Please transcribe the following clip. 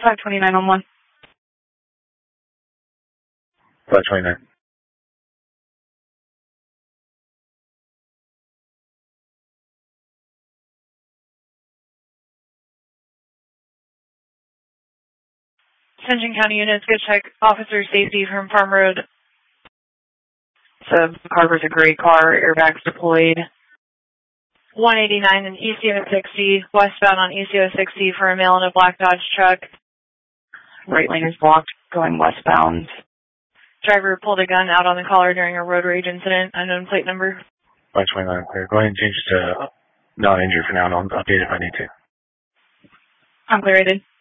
529 on 1. 529. Ascension County units, good check. Officer safety from Farm Road. So the car was a gray car, airbags deployed. 189 and ECO 60, westbound on ECO 60 for a male in a black Dodge truck. Right lane is blocked, going westbound. Driver pulled a gun out on the caller during a road rage incident, unknown plate number. 529, clear. Go ahead and change it to non-injured for now, and I'll update it if I need to. I'm clear, rated.